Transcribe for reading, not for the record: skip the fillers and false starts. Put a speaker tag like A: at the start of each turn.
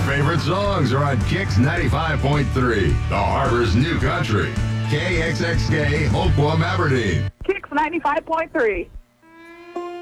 A: favorite songs are on Kix 95.3, the Harbor's new country. KXXK, Oakwood, Aberdeen.
B: Kicks 95.3.